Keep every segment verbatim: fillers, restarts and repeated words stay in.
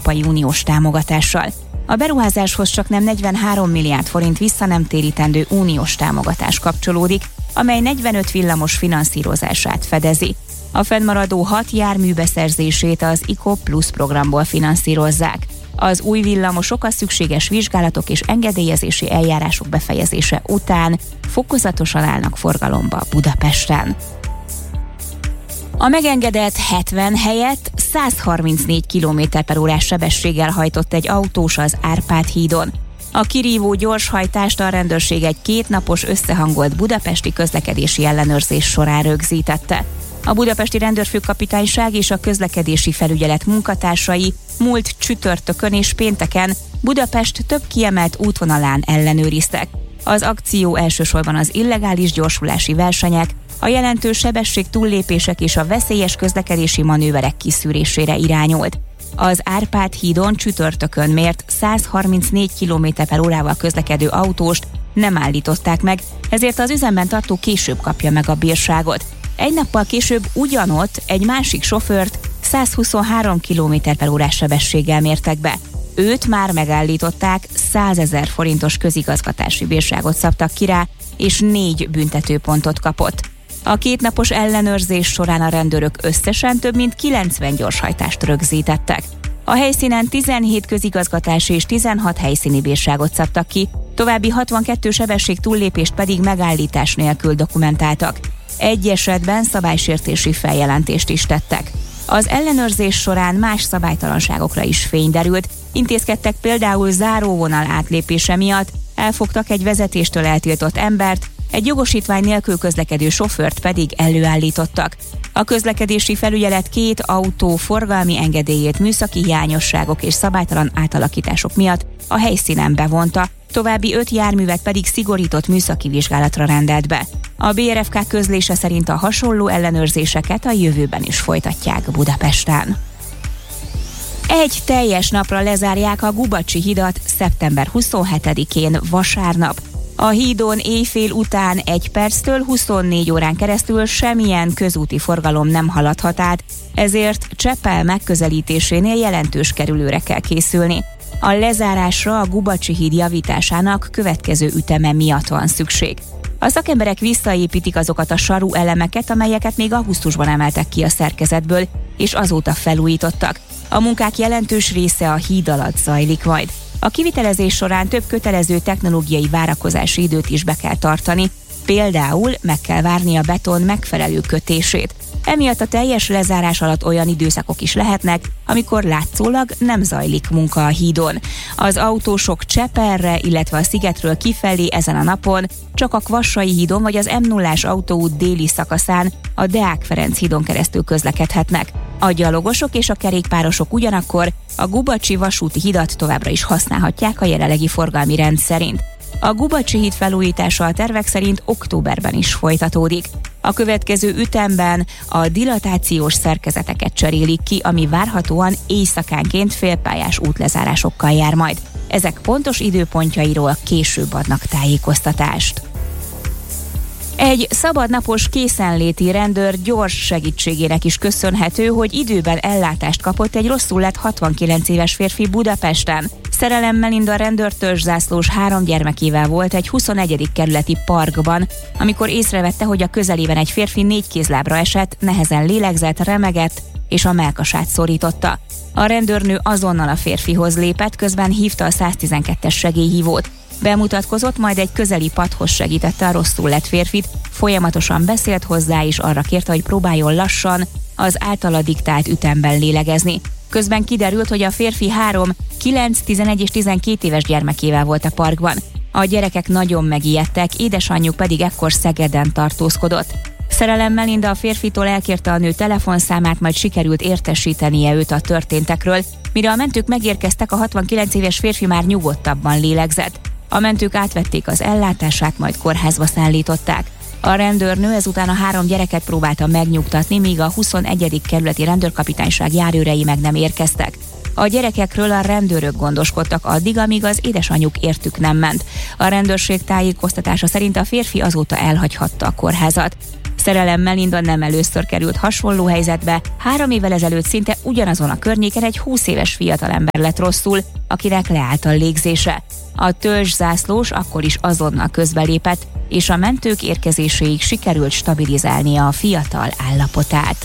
Európai Uniós támogatással. A beruházáshoz csaknem negyvenhárom milliárd forint visszanemtérítendő uniós támogatás kapcsolódik, amely negyvenöt villamos finanszírozását fedezi. A fennmaradó hat jármű beszerzését az i cé o Plus programból finanszírozzák. Az új villamosok a szükséges vizsgálatok és engedélyezési eljárások befejezése után fokozatosan állnak forgalomba Budapesten. A megengedett hetven helyett száz harmincnégy kilométer per órás sebességgel hajtott egy autós az Árpád hídon. A kirívó gyorshajtást a rendőrség egy kétnapos összehangolt budapesti közlekedési ellenőrzés során rögzítette. A budapesti rendőrfőkapitányság és a közlekedési felügyelet munkatársai múlt csütörtökön és pénteken Budapest több kiemelt útvonalán ellenőriztek. Az akció elsősorban az illegális gyorsulási versenyek, a jelentős sebesség túllépések és a veszélyes közlekedési manőverek kiszűrésére irányult. Az Árpád hídon csütörtökön mért száz harmincnégy kilométer per órával közlekedő autóst nem állították meg, ezért az üzemben tartó később kapja meg a bírságot. Egy nappal később ugyanott egy másik sofőrt száz huszonhárom kilométer per órás sebességgel mértek be. Őt már megállították, százezer forintos közigazgatási bírságot szabtak ki rá, és négy büntetőpontot kapott. A kétnapos ellenőrzés során a rendőrök összesen több mint kilencven gyorshajtást rögzítettek. A helyszínen tizenhét közigazgatási és tizenhat helyszíni bírságot szabtak ki, további hatvankettő sebesség túllépést pedig megállítás nélkül dokumentáltak. Egy esetben szabálysértési feljelentést is tettek. Az ellenőrzés során más szabálytalanságokra is fény derült, intézkedtek például záróvonal átlépése miatt, elfogtak egy vezetéstől eltiltott embert, egy jogosítvány nélkül közlekedő sofőrt pedig előállítottak. A közlekedési felügyelet két autó forgalmi engedélyét műszaki hiányosságok és szabálytalan átalakítások miatt a helyszínen bevonta, további öt járművet pedig szigorított műszaki vizsgálatra rendelt be. A bé er ef ká közlése szerint a hasonló ellenőrzéseket a jövőben is folytatják Budapesten. Egy teljes napra lezárják a Gubacsi hidat szeptember huszonhetedikén vasárnap. A hídon éjfél után egy perctől huszonnégy órán keresztül semmilyen közúti forgalom nem haladhat át, ezért Csepel megközelítésénél jelentős kerülőre kell készülni. A lezárásra a Gubacsi híd javításának következő üteme miatt van szükség. A szakemberek visszaépítik azokat a saru elemeket, amelyeket még augusztusban emeltek ki a szerkezetből, és azóta felújítottak. A munkák jelentős része a híd alatt zajlik majd. A kivitelezés során több kötelező technológiai várakozási időt is be kell tartani, például meg kell várni a beton megfelelő kötését. Emiatt a teljes lezárás alatt olyan időszakok is lehetnek, amikor látszólag nem zajlik munka a hídon. Az autósok Csepelre, illetve a Szigetről kifelé ezen a napon csak a Kvassai hídon vagy az em nullás autóút déli szakaszán, a Deák Ferenc hídon keresztül közlekedhetnek. A gyalogosok és a kerékpárosok ugyanakkor a Gubacsi vasúti hidat továbbra is használhatják a jelenlegi forgalmi rend szerint. A Gubacsi híd felújítása a tervek szerint októberben is folytatódik. A következő ütemben a dilatációs szerkezeteket cserélik ki, ami várhatóan éjszakánként félpályás útlezárásokkal jár majd. Ezek pontos időpontjairól később adnak tájékoztatást. Egy szabadnapos készenléti rendőr gyors segítségének is köszönhető, hogy időben ellátást kapott egy rosszul lett hatvankilenc éves férfi Budapesten. Szerelem Melinda rendőrtörzszászlós három gyermekével volt egy huszonegyedik kerületi parkban, amikor észrevette, hogy a közelében egy férfi négy kézlábra esett, nehezen lélegzett, remegett és a mellkasát szorította. A rendőrnő azonnal a férfihoz lépett, közben hívta a száztizenkettes segélyhívót. Bemutatkozott, majd egy közeli padhoz segítette a rosszul lett férfit, folyamatosan beszélt hozzá és arra kérte, hogy próbáljon lassan, az általa diktált ütemben lélegezni. Közben kiderült, hogy a férfi három, kilenc, tizenegy és tizenkét éves gyermekével volt a parkban. A gyerekek nagyon megijedtek, édesanyjuk pedig ekkor Szegeden tartózkodott. Szerelem Melinda a férfitól elkérte a nő telefonszámát, majd sikerült értesítenie őt a történtekről. Mire a mentők megérkeztek, a hatvankilenc éves férfi már nyugodtabban lélegzett. A mentők átvették az ellátását, majd kórházba szállították. A rendőrnő ezután a három gyereket próbálta megnyugtatni, míg a huszonegyedik kerületi rendőrkapitányság járőrei meg nem érkeztek. A gyerekekről a rendőrök gondoskodtak addig, amíg az édesanyjuk értük nem ment. A rendőrség tájékoztatása szerint a férfi azóta elhagyhatta a kórházat. Szerelem Melinda nem először került hasonló helyzetbe, három évvel ezelőtt szinte ugyanazon a környéken egy húsz éves fiatalember lett rosszul, akinek leállt a légzése. A törzszászlós akkor is azonnal közbelépett, és a mentők érkezéséig sikerült stabilizálnia a fiatal állapotát.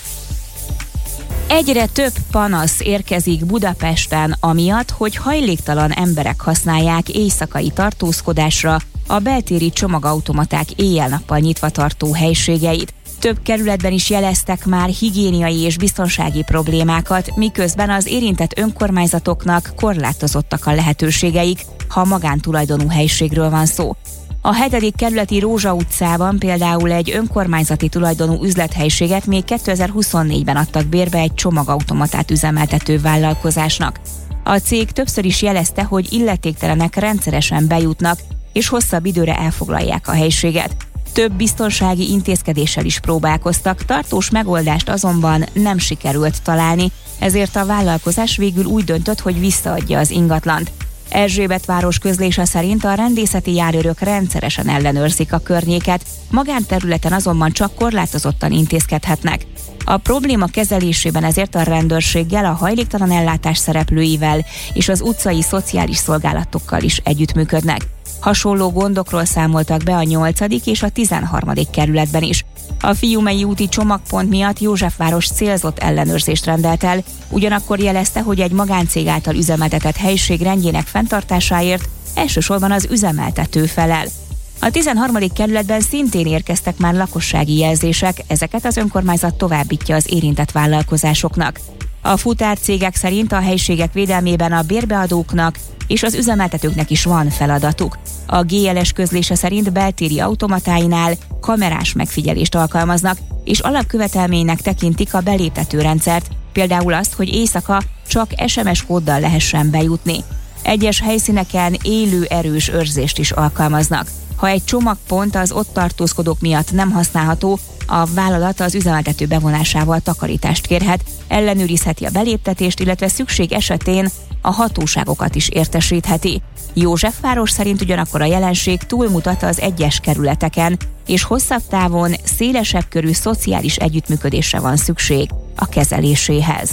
Egyre több panasz érkezik Budapesten amiatt, hogy hajléktalan emberek használják éjszakai tartózkodásra a beltéri csomagautomaták éjjel-nappal nyitva tartó helységeit. Több kerületben is jeleztek már higiéniai és biztonsági problémákat, miközben az érintett önkormányzatoknak korlátozottak a lehetőségeik, ha magántulajdonú helységről van szó. A hetedik kerületi Rózsa utcában például egy önkormányzati tulajdonú üzlethelyiséget még kétezer-huszonnégyben adtak bérbe egy csomagautomatát üzemeltető vállalkozásnak. A cég többször is jelezte, hogy illetéktelenek rendszeresen bejutnak, és hosszabb időre elfoglalják a helyiséget. Több biztonsági intézkedéssel is próbálkoztak, tartós megoldást azonban nem sikerült találni, ezért a vállalkozás végül úgy döntött, hogy visszaadja az ingatlant. Erzsébetváros közlése szerint a rendészeti járőrök rendszeresen ellenőrzik a környéket, magánterületen azonban csak korlátozottan intézkedhetnek. A probléma kezelésében ezért a rendőrséggel, a hajléktalan ellátás szereplőivel és az utcai szociális szolgálatokkal is együttműködnek. Hasonló gondokról számoltak be a nyolcadik és a tizenharmadik kerületben is. A Fiumei úti csomagpont miatt Józsefváros célzott ellenőrzést rendelt el, ugyanakkor jelezte, hogy egy magáncég által üzemeltetett helység rendjének fenntartásáért elsősorban az üzemeltető felel. A tizenharmadik kerületben szintén érkeztek már lakossági jelzések, ezeket az önkormányzat továbbítja az érintett vállalkozásoknak. A futárcégek szerint a helységek védelmében a bérbeadóknak és az üzemeltetőknek is van feladatuk. A gé el es közlése szerint beltéri automatáinál kamerás megfigyelést alkalmaznak, és alapkövetelménynek tekintik a beléptető rendszert, például azt, hogy éjszaka csak es em es kóddal lehessen bejutni. Egyes helyszíneken élő erős őrzést is alkalmaznak. Ha egy csomagpont az ott tartózkodók miatt nem használható, a vállalat az üzemeltető bevonásával takarítást kérhet, ellenőrizheti a beléptetést, illetve szükség esetén a hatóságokat is értesítheti. Józsefváros szerint ugyanakkor a jelenség túlmutat az egyes kerületeken, és hosszabb távon szélesebb körű szociális együttműködésre van szükség a kezeléséhez.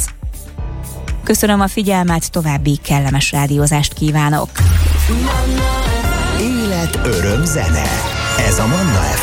Köszönöm a figyelmet, további kellemes rádiózást kívánok! Élet, öröm, zene. Ez a Manna ef